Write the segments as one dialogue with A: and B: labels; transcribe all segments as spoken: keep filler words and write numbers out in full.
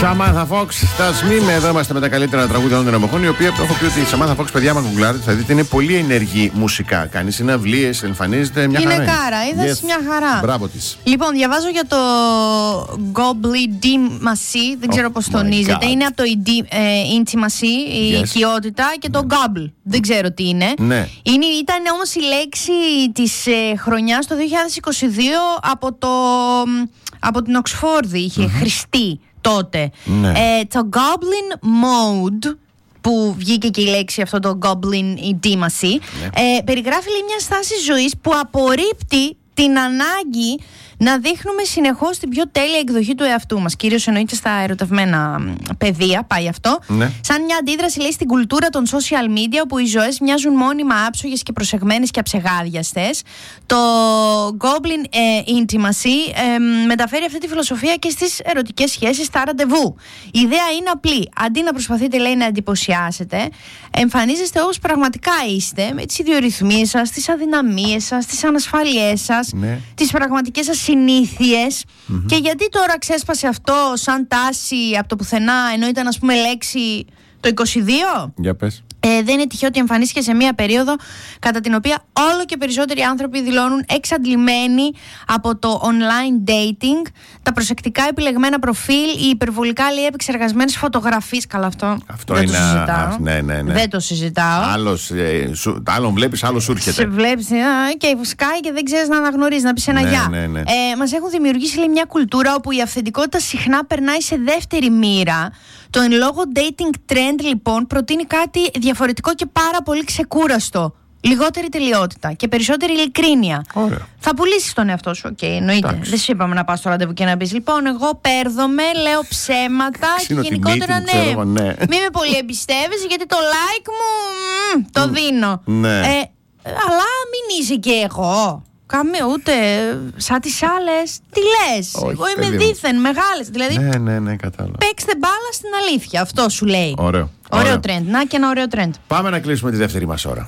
A: Samantha Fox, That's Me. Εδώ είμαστε με τα καλύτερα τραγούδια όλων των εποχών. Η οποία έχω πει ότι η Samantha Fox, παιδιά, μα γκουγκλάρετε, θα δείτε είναι πολύ ενεργή μουσικά. Κάνει συναυλίες, εμφανίζεται μια χαρά.
B: Είναι κάρα, είδες, yes. Μια χαρά.
A: Μπράβο της.
B: Λοιπόν, διαβάζω για το Gobbly-Intimacy, δεν ξέρω πώς τονίζεται. Είναι από το Intimacy, η
A: yes.
B: οικειότητα, και το Gobble. Δεν ξέρω τι είναι.
A: Ναι.
B: είναι ήταν όμως η λέξη της ε, χρονιάς το δύο χιλιάδες είκοσι δύο από, το, από την Οξφόρδη. Είχε mm-hmm. χρηστεί τότε.
A: Ναι.
B: Ε, το Goblin Mode, που βγήκε και η λέξη αυτό, το Goblin Intimacy, ναι. ε, περιγράφει λέει, μια στάση ζωής που απορρίπτει την ανάγκη να δείχνουμε συνεχώς την πιο τέλεια εκδοχή του εαυτού μας. Κυρίως εννοείται στα ερωτευμένα παιδεία, πάει αυτό. Ναι. Σαν μια αντίδραση λέει στην κουλτούρα των social media, όπου οι ζωές μοιάζουν μόνιμα άψογες και προσεγμένες και αψεγάδιαστες. Το Goblin ε, Intimacy ε, μεταφέρει αυτή τη φιλοσοφία και στις ερωτικές σχέσεις, στα ραντεβού. Η ιδέα είναι απλή. Αντί να προσπαθείτε λέει να εντυπωσιάσετε, εμφανίζεστε όπως πραγματικά είστε, με τις ιδιορυθμίες σας, τις αδυναμίες σας, τις ανασφάλειές σας, ναι. τις πραγματικές σας συνήθειες. Mm-hmm. Και γιατί τώρα ξέσπασε αυτό σαν τάση από το πουθενά, ενώ ήταν ας πούμε λέξη το είκοσι δύο?
A: Για πες.
B: Ε, δεν είναι τυχαίο ότι εμφανίστηκε σε μία περίοδο κατά την οποία όλο και περισσότεροι άνθρωποι δηλώνουν εξαντλημένοι από το online dating, τα προσεκτικά επιλεγμένα προφίλ, οι υπερβολικά λέει επεξεργασμένες φωτογραφίες. Καλά, αυτό,
A: αυτό
B: δεν
A: είναι,
B: το συζητάω.
A: Α, ναι, ναι, ναι.
B: Δεν το συζητάω.
A: Άλλος, ε, σου, άλλον βλέπεις, άλλο σου έρχεται.
B: Σε βλέπεις α, και σκάει και δεν ξέρεις να αναγνωρίσεις, να πεις ένα
A: ναι,
B: γεια.
A: Ναι, ναι.
B: Ε, μας έχουν δημιουργήσει λέει, μια κουλτούρα όπου η αυθεντικότητα συχνά περνάει σε δεύτερη μοίρα. Το εν λόγω dating trend λοιπόν προτείνει κάτι διαφορετικό και πάρα πολύ ξεκούραστο. Λιγότερη τελειότητα και περισσότερη ειλικρίνεια.
A: Ωραία. Θα
B: πουλήσεις τον εαυτό σου, οκ, okay, εννοείται. Τάξη. Δεν σου είπαμε να πας στο ραντεβού και να πεις λοιπόν, εγώ πέρδομαι, λέω ψέματα και γενικότερα ναι. Ξέρω, ναι. Μη με πολύ εμπιστεύεσαι γιατί το like μου μ, το δίνω.
A: Ναι.
B: Ε, αλλά μην είσαι και εγώ. Κάμε ούτε σαν τις άλλες. Τι λες?
A: Όχι,
B: εγώ είμαι δίθεν μεγάλες. Δηλαδή,
A: ναι, ναι, ναι, κατάλαβα.
B: Παίξτε μπάλα στην αλήθεια. Αυτό σου λέει.
A: Ωραίο.
B: Ωραίο τρέντ. Να και ένα ωραίο τρέντ.
A: Πάμε να κλείσουμε τη δεύτερη μας ώρα.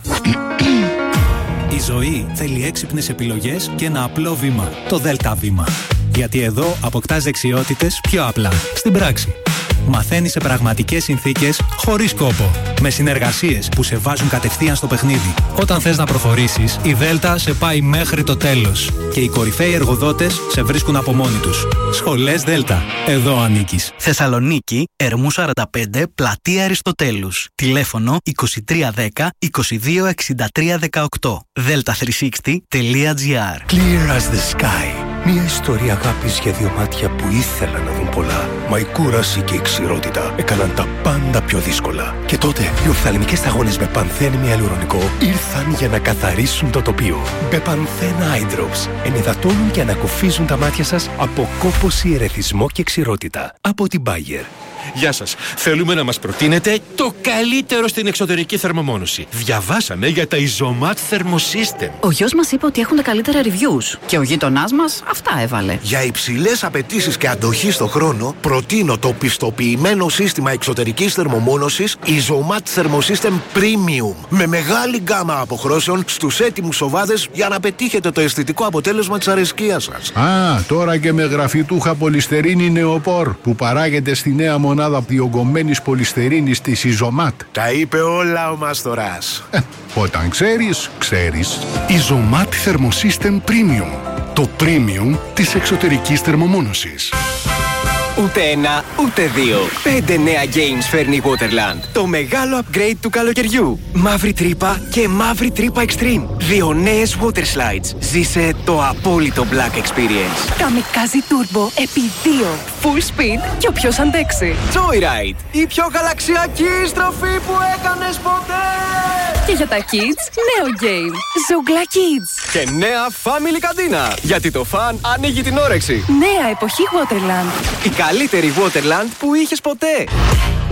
C: Η ζωή θέλει έξυπνες επιλογές και ένα απλό βήμα. Το ΔΕΛΤΑ βήμα. Γιατί εδώ αποκτάς δεξιότητες πιο απλά. Στην πράξη. Μαθαίνεις σε πραγματικές συνθήκες, χωρίς κόπο. Με συνεργασίες που σε βάζουν κατευθείαν στο παιχνίδι. Όταν θες να προχωρήσεις, η ΔΕΛΤΑ σε πάει μέχρι το τέλος. Και οι κορυφαίοι εργοδότες σε βρίσκουν από μόνοι τους. Σχολές ΔΕΛΤΑ. Εδώ ανήκεις.
D: Θεσσαλονίκη, Ερμού σαράντα πέντε, Πλατεία Αριστοτέλους. Τηλέφωνο είκοσι τρία δέκα είκοσι δύο εξήντα τρία δεκαοκτώ. δέλτα τριακόσια εξήντα τελεία τζι άρ.
E: Clear as the sky. Μια ιστορία αγάπης για δύο μάτια που ήθελαν να δουν πολλά. Μα η κούραση και η ξηρότητα έκαναν τα πάντα πιο δύσκολα. Και τότε οι οφθαλμικές σταγόνες με πανθένη αλουρονικό ήρθαν για να καθαρίσουν το τοπίο. Μπεπανθέν Eye Drops ενυδατώνουν και ανακουφίζουν τα μάτια σας από κόπωση, ερεθισμό και ξηρότητα. Από την Bayer.
F: Γεια σας. Θέλουμε να μας προτείνετε το καλύτερο στην εξωτερική θερμομόνωση. Διαβάσαμε για τα Isomat Thermosystem.
G: Ο γιος μας είπε ότι έχουν τα καλύτερα reviews και ο γείτονάς μας αυτά έβαλε.
H: Για υψηλές απαιτήσεις και αντοχή στο χρόνο, προτείνω το πιστοποιημένο σύστημα εξωτερικής θερμομόνωσης Isomat Thermosystem Premium. Με μεγάλη γκάμα αποχρώσεων στους έτοιμους σοβάδες για να πετύχετε το αισθητικό αποτέλεσμα της αρεσκίας σας.
I: Α, τώρα και με γραφιτούχα πολυστερίνη νεοπόρ που παράγεται στη νέα μονάδα διογκωμένης πολυστερίνης της Isomat.
H: Τα είπε όλα ο Μάστορας.
I: Ε, όταν ξέρεις, ξέρεις.
E: Isomat Thermosystem Premium. Το premium της εξωτερικής θερμομόνωσης.
J: Ούτε ένα, ούτε δύο. Πέντε νέα games φέρνει η Waterland. Το μεγάλο upgrade του καλοκαιριού. Μαύρη τρύπα και μαύρη τρύπα extreme. Δύο νέες water slides. Ζήσε το απόλυτο black experience.
K: Καμικάζι turbo επί δύο. Full speed και όποιος αντέξει.
J: Joyride. Η πιο γαλαξιακή στροφή που έκανες ποτέ.
K: Και για τα kids, νέο game. Zougla Kids.
J: Και νέα family καντίνα. Γιατί το fun ανοίγει την όρεξη.
K: Νέα εποχή Waterland.
J: Η καλύτερη Waterland που είχες ποτέ.